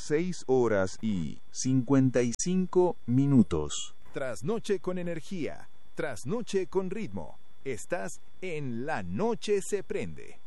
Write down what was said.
6:55. Trasnoche con energía, trasnoche con ritmo. Estás en La Noche se prende.